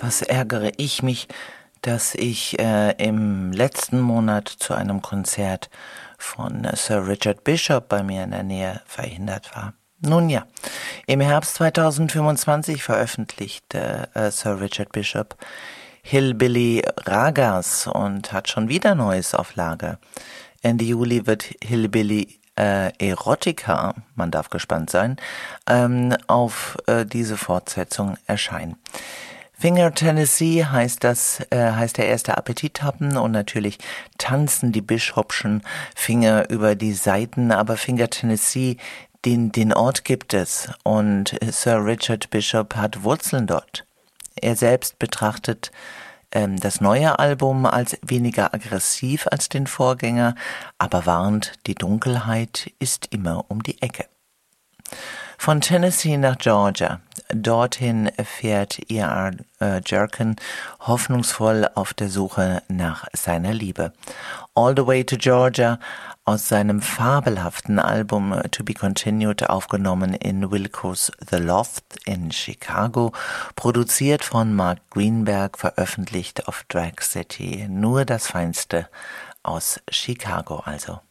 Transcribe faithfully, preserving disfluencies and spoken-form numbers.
Was ärgere ich mich, dass ich äh, im letzten Monat zu einem Konzert von äh, Sir Richard Bishop bei mir in der Nähe verhindert war. Nun ja, im Herbst zweitausendfünfundzwanzig veröffentlichte äh, Sir Richard Bishop Hillbilly Ragas und hat schon wieder Neues auf Lager. Ende Juli wird Hillbilly äh, Erotica, man darf gespannt sein, ähm, auf äh, diese Fortsetzung erscheinen. Finger Tennessee heißt das, äh, heißt der erste Appetithappen und natürlich tanzen die Bishopschen Finger über die Seiten, aber Finger Tennessee, den, den Ort gibt es und Sir Richard Bishop hat Wurzeln dort. Er selbst betrachtet ähm, das neue Album als weniger aggressiv als den Vorgänger, aber warnt, die Dunkelheit ist immer um die Ecke. Von Tennessee nach Georgia. Dorthin fährt E R Äh, Jerkin hoffnungsvoll auf der Suche nach seiner Liebe. All the Way to Georgia aus seinem fabelhaften Album To Be Continued, aufgenommen in Wilco's The Loft in Chicago, produziert von Mark Greenberg, veröffentlicht auf Drag City. Nur das Feinste aus Chicago also.